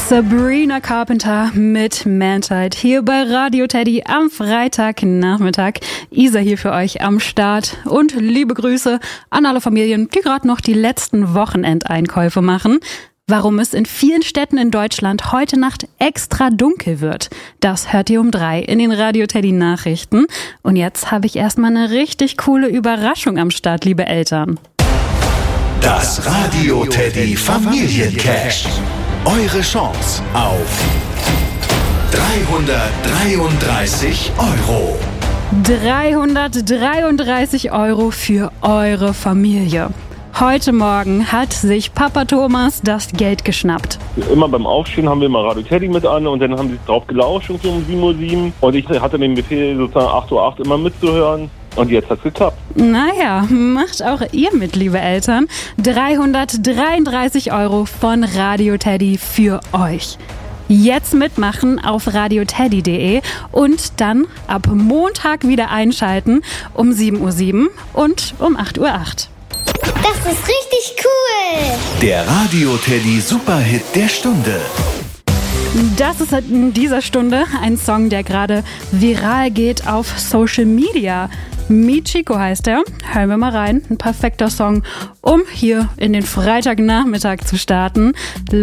Sabrina Carpenter mit Mantide hier bei Radio Teddy am Freitagnachmittag. Isa hier für euch am Start und liebe Grüße an alle Familien, die gerade noch die letzten Wochenendeinkäufe machen. Warum es in vielen Städten in Deutschland heute Nacht extra dunkel wird, das hört ihr um 3 in den Radio Teddy Nachrichten. Und jetzt habe ich erstmal eine richtig coole Überraschung am Start, liebe Eltern. Das Radio Teddy Familiencash. Eure Chance auf 333 Euro. 333 Euro für eure Familie. Heute Morgen hat sich Papa Thomas das Geld geschnappt. Immer beim Aufstehen haben wir immer Radio Teddy mit an und dann haben sie drauf gelauscht um 7:07 Uhr. Und ich hatte den Befehl, sozusagen 8:08 Uhr immer mitzuhören. Und jetzt hat's geklappt. Naja, macht auch ihr mit, liebe Eltern. 333 Euro von Radio Teddy für euch. Jetzt mitmachen auf radioteddy.de und dann ab Montag wieder einschalten um 7:07 Uhr und um 8:08 Uhr. Das ist richtig cool! Der Radio Teddy Superhit der Stunde. Das ist in dieser Stunde ein Song, der gerade viral geht auf Social Media. Michiko heißt er. Hören wir mal rein. Ein perfekter Song, um hier in den Freitagnachmittag zu starten.